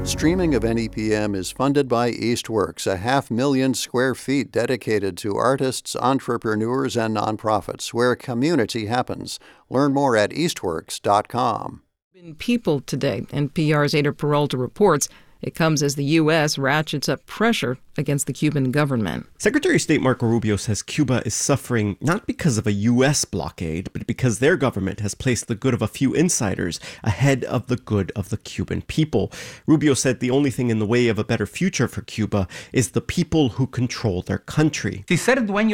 Streaming of NEPM is funded by Eastworks, a 500,000 square feet dedicated to artists, entrepreneurs, and nonprofits, where community happens. Learn more at eastworks.com. People today, NPR's Ada Peralta reports. It comes as the U.S. ratchets up pressure against the Cuban government. Secretary of State Marco Rubio says Cuba is suffering not because of a U.S. blockade, but because their government has placed the good of a few insiders ahead of the good of the Cuban people. Rubio said the only thing in the way of a better future for Cuba is the people who control their country. If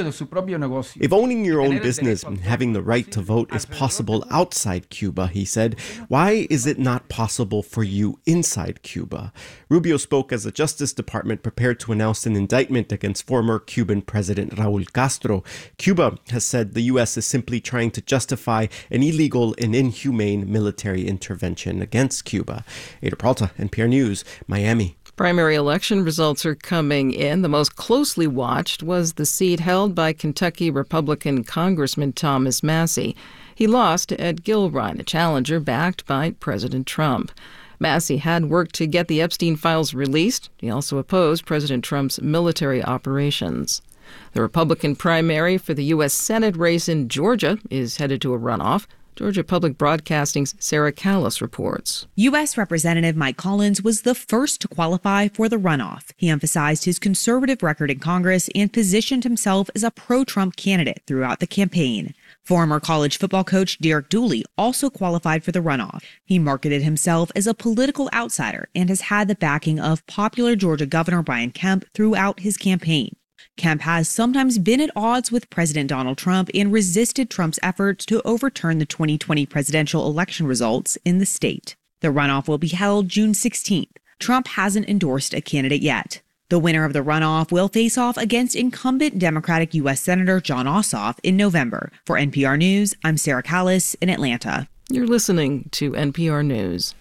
owning your own business and having the right to vote is possible outside Cuba, he said, why is it not possible for you inside Cuba? Rubio spoke as the Justice Department prepared to announce an indictment against former Cuban President Raul Castro. Cuba has said the U.S. is simply trying to justify an illegal and inhumane military intervention against Cuba. Ada Peralta, NPR News, Miami. Primary election results are coming in. The most closely watched was the seat held by Kentucky Republican Congressman Thomas Massie. He lost to Ed Gilride, a challenger backed by President Trump. Massie had worked to get the Epstein files released. He also opposed President Trump's military operations. The Republican primary for the U.S. Senate race in Georgia is headed to a runoff. Georgia Public Broadcasting's Sarah Callis reports. U.S. Representative Mike Collins was the first to qualify for the runoff. He emphasized his conservative record in Congress and positioned himself as a pro-Trump candidate throughout the campaign. Former college football coach Derek Dooley also qualified for the runoff. He marketed himself as a political outsider and has had the backing of popular Georgia Governor Brian Kemp throughout his campaign. Kemp has sometimes been at odds with President Donald Trump and resisted Trump's efforts to overturn the 2020 presidential election results in the state. The runoff will be held June 16th. Trump hasn't endorsed a candidate yet. The winner of the runoff will face off against incumbent Democratic U.S. Senator Jon Ossoff in November. For NPR News, I'm Sarah Callis in Atlanta. You're listening to NPR News.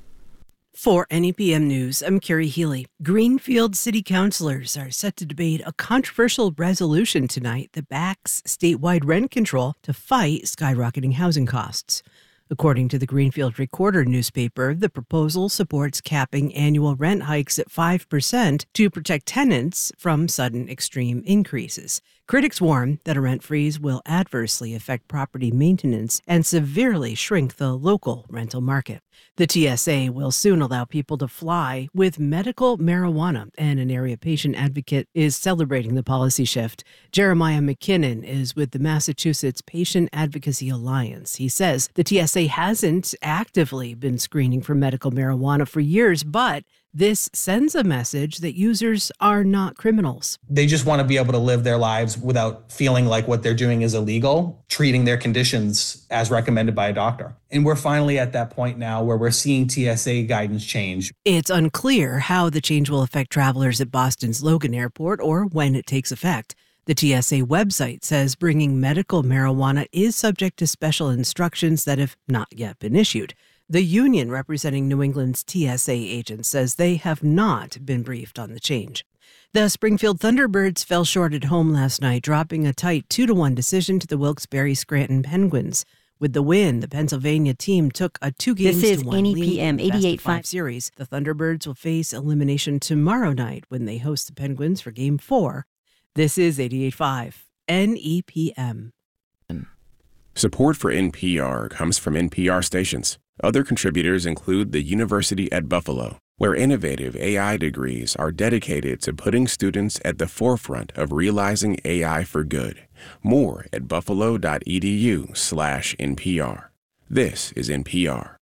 For NEPM News, I'm Carrie Healy. Greenfield City Councilors are set to debate a controversial resolution tonight that backs statewide rent control to fight skyrocketing housing costs. According to the Greenfield Recorder newspaper, the proposal supports capping annual rent hikes at 5% to protect tenants from sudden extreme increases. Critics warn that a rent freeze will adversely affect property maintenance and severely shrink the local rental market. The TSA will soon allow people to fly with medical marijuana, and an area patient advocate is celebrating the policy shift. Jeremiah McKinnon is with the Massachusetts Patient Advocacy Alliance. He says the TSA hasn't actively been screening for medical marijuana for years, but this sends a message that users are not criminals. They just want to be able to live their lives without feeling like what they're doing is illegal, treating their conditions as recommended by a doctor. And we're finally at that point now where we're seeing TSA guidance change. It's unclear how the change will affect travelers at Boston's Logan Airport or when it takes effect. The TSA website says bringing medical marijuana is subject to special instructions that have not yet been issued. The union representing New England's TSA agents says they have not been briefed on the change. The Springfield Thunderbirds fell short at home last night, dropping a tight 2-1 decision to the Wilkes-Barre Scranton Penguins. With the win, the Pennsylvania team took a 2-1 lead in the best-of-5 series. The Thunderbirds will face elimination tomorrow night when they host the Penguins for Game 4. This is 88.5 NEPM. Support for NPR comes from NPR stations. Other contributors include the University at Buffalo, where innovative AI degrees are dedicated to putting students at the forefront of realizing AI for good. More at buffalo.edu/NPR. This is NPR.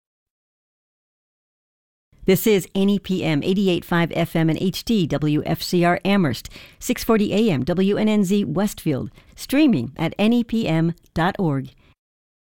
This is NEPM 88.5 FM and HD WFCR Amherst, 640 AM WNNZ Westfield, streaming at nepm.org.